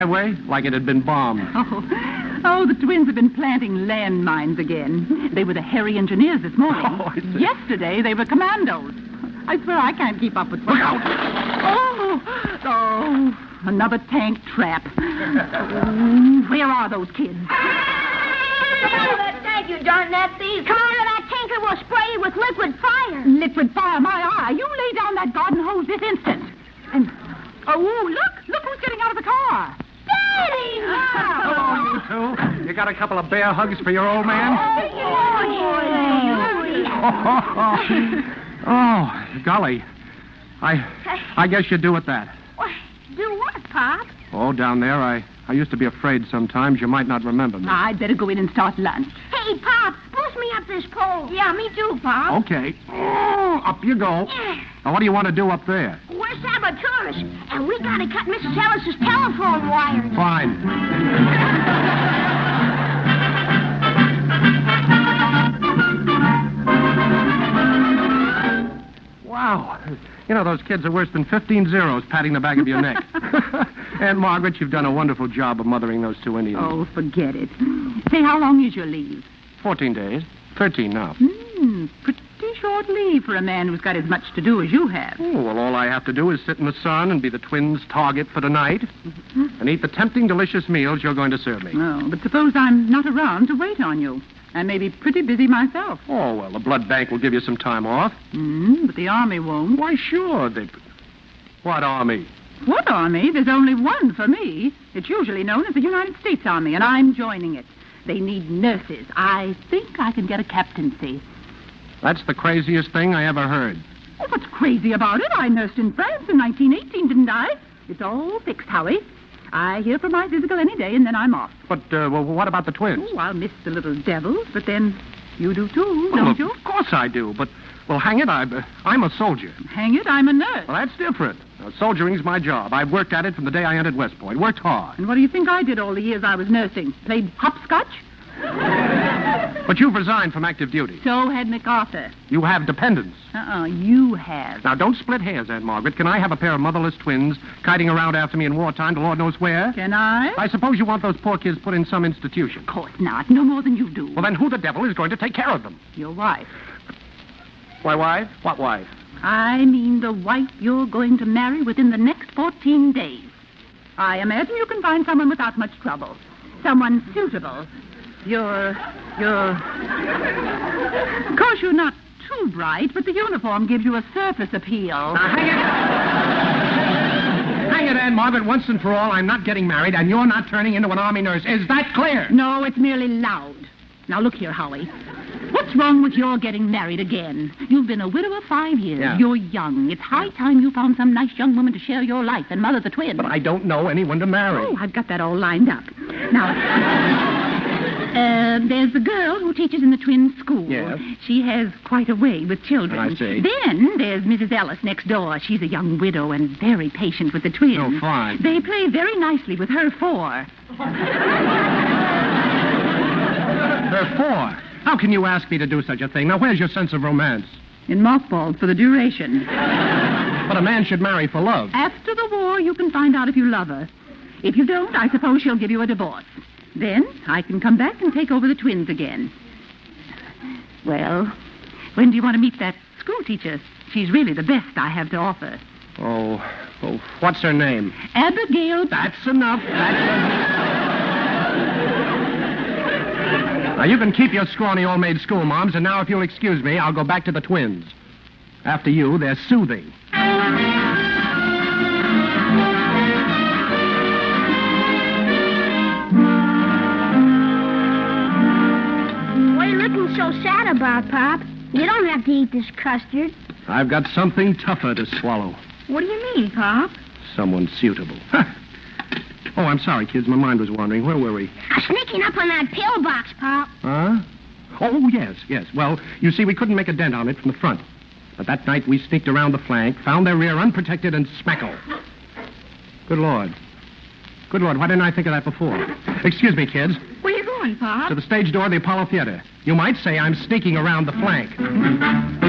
Way, like it had been bombed. Oh, the twins have been planting landmines again. They were the hairy engineers this morning. Oh, I see. Yesterday, they were commandos. I swear I can't keep up with them. Look out! Oh, another tank trap. Where are those kids? Come out of that tank, you darn Nazis! Come out of that tank or we'll spray you with liquid fire! Liquid fire, my eye. You lay down that garden hose this instant. And, look who's getting out of the car. Daddy! Hello, you two. You got a couple of bear hugs for your old man? Oh, golly. I guess you do it that. Do what, Pop? Oh, down there, I used to be afraid sometimes you might not remember me. I'd better go in and start lunch. Hey, Pop, boost me up this pole. Yeah, me too, Pop. Okay. Oh, up you go. Yeah. Now, what do you want to do up there? We're saboteurs, and we gotta cut Mrs. Ellis's telephone wires. Fine. Wow. You know, those kids are worse than 15 zeros patting the back of your neck. Aunt Margaret, you've done a wonderful job of mothering those two Indians. Oh, forget it. Say, how long is your leave? 14 days. 13 now. Pretty short leave for a man who's got as much to do as you have. Oh, well, all I have to do is sit in the sun and be the twins' target for tonight and eat the tempting, delicious meals you're going to serve me. Oh, but suppose I'm not around to wait on you. I may be pretty busy myself. Oh, well, the blood bank will give you some time off. But the army won't. Why, sure. What army? What army? There's only one for me. It's usually known as the United States Army, and I'm joining it. They need nurses. I think I can get a captaincy. That's the craziest thing I ever heard. Oh, what's crazy about it? I nursed in France in 1918, didn't I? It's all fixed, Howie. I hear from my physical any day, and then I'm off. But, well, what about the twins? Oh, I'll miss the little devils, but then you do too, Well, don't you? Of course I do, but, well, hang it, I'm a soldier. Hang it, I'm a nurse. Well, that's different. Soldiering's my job. I've worked at it from the day I entered West Point. Worked hard. And what do you think I did all the years I was nursing? Played hopscotch? But you've resigned from active duty. So had MacArthur. You have dependents. You have. Now, don't split hairs, Aunt Margaret. Can I have a pair of motherless twins kiting around after me in wartime to Lord knows where? Can I? I suppose you want those poor kids put in some institution. Of course not. No more than you do. Well, then who the devil is going to take care of them? Your wife. My wife? What wife? I mean the wife you're going to marry within the next 14 days. I imagine you can find someone without much trouble. Someone suitable. Of course, you're not too bright, but the uniform gives you a surface appeal. Now, hang it, Aunt Margaret. Once and for all, I'm not getting married, and you're not turning into an army nurse. Is that clear? No, it's merely loud. Now, look here, Howie. What's wrong with your getting married again? You've been a widower 5 years. Yeah. You're young. It's high time you found some nice young woman to share your life and mother the twins. But I don't know anyone to marry. Oh, I've got that all lined up. Now, there's the girl who teaches in the twins' school. Yes. She has quite a way with children. I see. Then there's Mrs. Ellis next door. She's a young widow and very patient with the twins. Oh, fine. They play very nicely with her 4. They're 4. How can you ask me to do such a thing? Now, where's your sense of romance? In mothballs for the duration. But a man should marry for love. After the war, you can find out if you love her. If you don't, I suppose she'll give you a divorce. Then I can come back and take over the twins again. Well, when do you want to meet that school teacher? She's really the best I have to offer. Oh, what's her name? Abigail. That's enough. Now, you can keep your scrawny old maid schoolmoms, and now, if you'll excuse me, I'll go back to the twins. After you, they're soothing. What are you looking so sad about, Pop? You don't have to eat this custard. I've got something tougher to swallow. What do you mean, Pop? Someone suitable. Oh, I'm sorry, kids. My mind was wandering. Where were we? Sneaking up on that pillbox, Pop. Huh? Oh, yes. Well, you see, we couldn't make a dent on it from the front. But that night we sneaked around the flank, found their rear unprotected, and smackle. Good Lord, why didn't I think of that before? Excuse me, kids. Where you going, Pop? To the stage door of the Apollo Theater. You might say I'm sneaking around the flank.